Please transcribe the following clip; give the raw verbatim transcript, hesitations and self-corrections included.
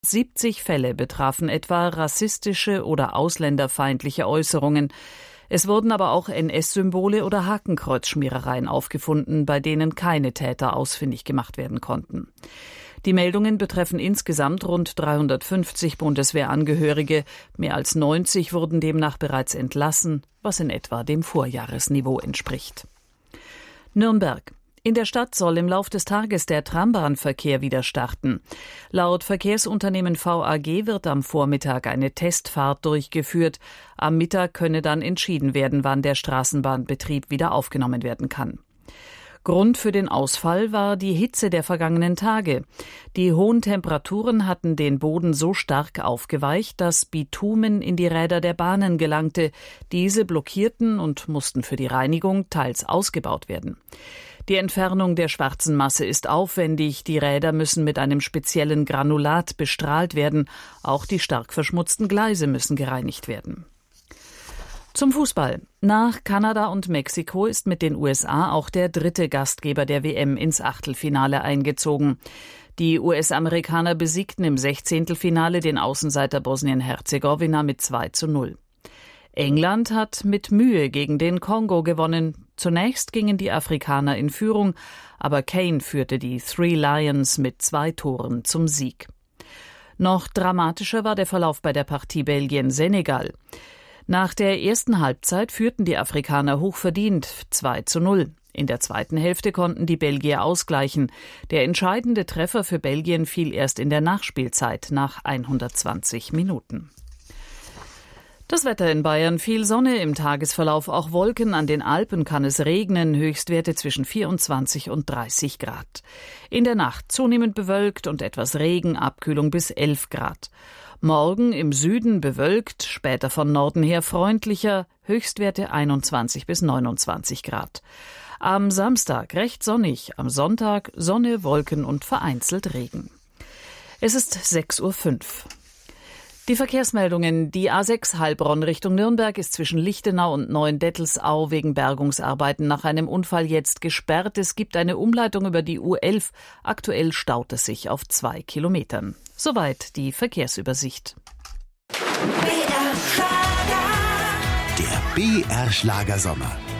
siebzig Fälle betrafen etwa rassistische oder ausländerfeindliche Äußerungen. Es wurden aber auch N S-Symbole oder Hakenkreuzschmierereien aufgefunden, bei denen keine Täter ausfindig gemacht werden konnten. Die Meldungen betreffen insgesamt rund dreihundertfünfzig Bundeswehrangehörige. Mehr als neunzig wurden demnach bereits entlassen, was in etwa dem Vorjahresniveau entspricht. Nürnberg. In der Stadt soll im Lauf des Tages der Trambahnverkehr wieder starten. Laut Verkehrsunternehmen V A G wird am Vormittag eine Testfahrt durchgeführt. Am Mittag könne dann entschieden werden, wann der Straßenbahnbetrieb wieder aufgenommen werden kann. Grund für den Ausfall war die Hitze der vergangenen Tage. Die hohen Temperaturen hatten den Boden so stark aufgeweicht, dass Bitumen in die Räder der Bahnen gelangte. Diese blockierten und mussten für die Reinigung teils ausgebaut werden. Die Entfernung der schwarzen Masse ist aufwendig. Die Räder müssen mit einem speziellen Granulat bestrahlt werden. Auch die stark verschmutzten Gleise müssen gereinigt werden. Zum Fußball. Nach Kanada und Mexiko ist mit den U S A auch der dritte Gastgeber der W M ins Achtelfinale eingezogen. Die U S-Amerikaner besiegten im Sechzehntelfinale den Außenseiter Bosnien-Herzegowina mit zwei zu null. England hat mit Mühe gegen den Kongo gewonnen. Zunächst gingen die Afrikaner in Führung, aber Kane führte die Three Lions mit zwei Toren zum Sieg. Noch dramatischer war der Verlauf bei der Partie Belgien-Senegal. Nach der ersten Halbzeit führten die Afrikaner hochverdient zwei zu null. In der zweiten Hälfte konnten die Belgier ausgleichen. Der entscheidende Treffer für Belgien fiel erst in der Nachspielzeit nach hundertzwanzig Minuten. Das Wetter in Bayern: viel Sonne, im Tagesverlauf auch Wolken, an den Alpen kann es regnen, Höchstwerte zwischen vierundzwanzig und dreißig Grad. In der Nacht zunehmend bewölkt und etwas Regen, Abkühlung bis elf Grad. Morgen im Süden bewölkt, später von Norden her freundlicher, Höchstwerte einundzwanzig bis neunundzwanzig Grad. Am Samstag recht sonnig, am Sonntag Sonne, Wolken und vereinzelt Regen. Es ist sechs Uhr fünf. Die Verkehrsmeldungen: Die A sechs Heilbronn Richtung Nürnberg ist zwischen Lichtenau und Neuendettelsau wegen Bergungsarbeiten nach einem Unfall jetzt gesperrt. Es gibt eine Umleitung über die U elf. Aktuell staut es sich auf zwei Kilometern. Soweit die Verkehrsübersicht. Der B R Schlager Sommer.